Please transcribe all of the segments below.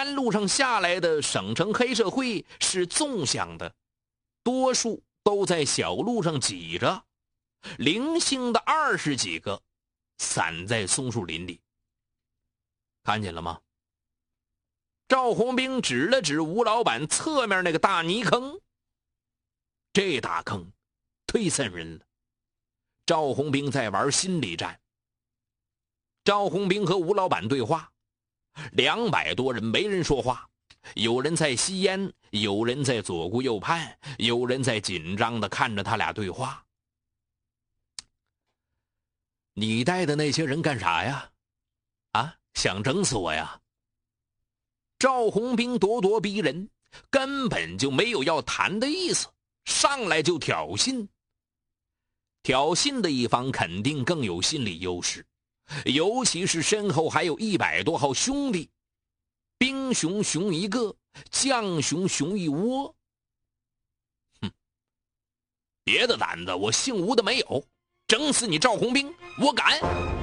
山路上下来的省城黑社会是纵向的，多数都在小路上挤着，零星的20几个散在松树林里。看见了吗？赵红兵指了指吴老板侧面那个大泥坑。这大坑忒瘆人了。赵红兵在玩心理战。赵红兵和吴老板对话，200多人没人说话，有人在吸烟，有人在左顾右盼，有人在紧张地看着他俩对话。你带的那些人干啥呀？啊，想整死我呀？赵红兵咄咄逼人，根本就没有要谈的意思，上来就挑衅。挑衅的一方肯定更有心理优势，尤其是身后还有100多号兄弟，兵熊熊一个，将熊熊一窝。哼，别的胆子我姓吴的没有，整死你赵红兵我敢。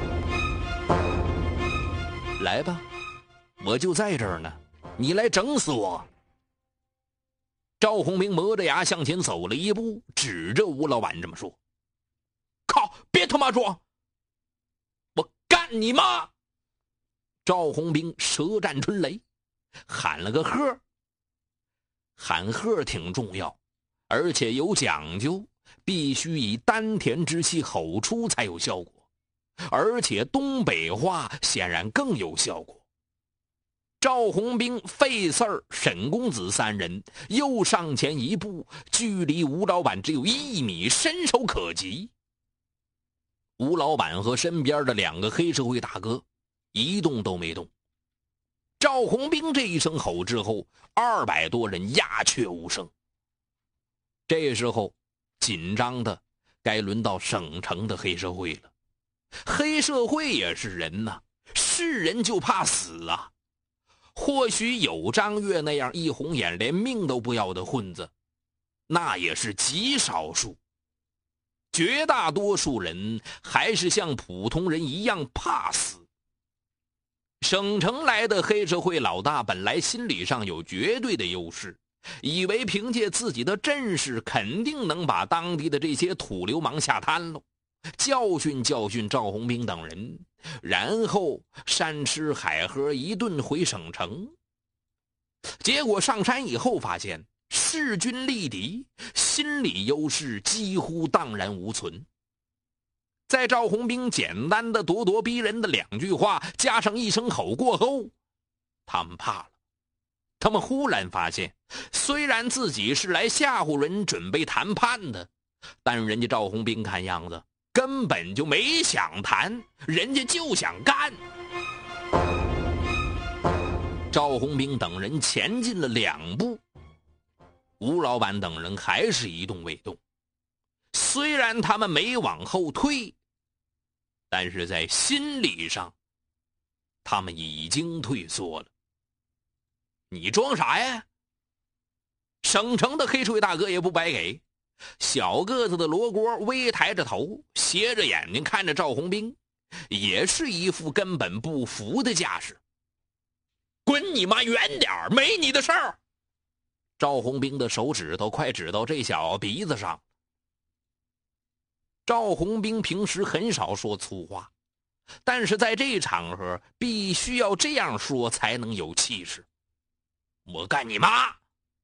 来吧，我就在这儿呢，你来整死我。赵红兵磨着牙向前走了一步，指着吴老板这么说：靠，别他妈装，我干你妈！赵红兵舌战春雷，喊了个喝。喊喝挺重要，而且有讲究，必须以丹田之气吼出才有效果，而且东北话显然更有效果。赵红兵、费四儿、沈公子3人又上前一步，距离吴老板只有1米，伸手可及。吴老板和身边的2个黑社会大哥一动都没动。赵红兵这一声吼之后，200多人鸦雀无声。这时候紧张的该轮到省城的黑社会了。黑社会也是人呐，是人就怕死啊。或许有张悦那样一红眼连命都不要的混子，那也是极少数。绝大多数人还是像普通人一样怕死。省城来的黑社会老大本来心理上有绝对的优势，以为凭借自己的阵势肯定能把当地的这些土流氓下滩喽，教训教训赵红兵等人，然后山吃海喝一顿回省城。结果上山以后发现势均力敌，心理优势几乎荡然无存。在赵红兵简单的咄咄逼人的2句话加上一声吼过后，他们怕了。他们忽然发现，虽然自己是来吓唬人准备谈判的，但人家赵红兵看样子根本就没想谈，人家就想干。赵红兵等人前进了2步，吴老板等人还是一动未动。虽然他们没往后退，但是在心理上他们已经退缩了。你装啥呀？省城的黑社会大哥也不白给。小个子的罗锅微抬着头，斜着眼睛看着赵红兵，也是一副根本不服的架势。滚你妈远点，没你的事儿！赵红兵的手指头快指到这小子鼻子上。赵红兵平时很少说粗话，但是在这场合必须要这样说才能有气势。我干你妈！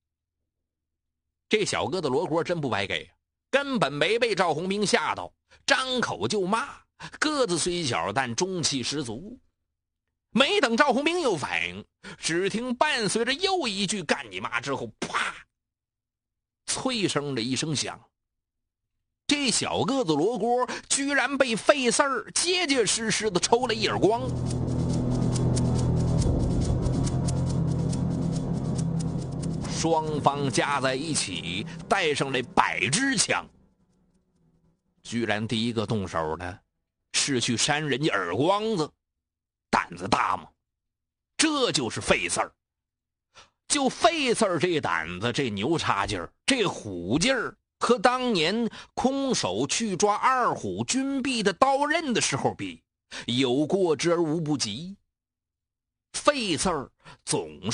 这小个子罗锅真不白给，根本没被赵红兵吓到，张口就骂，个子虽小但中气十足。没等赵红兵有反应，只听伴随着又一句干你妈之后，啪，脆声的一声响。这小个子罗锅居然被费四儿结结实实的抽了一耳光。双方加在一起带上了100支枪，居然第一个动手的是去扇人家耳光子，胆子大吗？这就是费四儿。就费四儿这胆子，这牛叉劲儿，这虎劲儿，和当年空手去抓二虎军臂的刀刃的时候比，有过之而无不及。费四儿总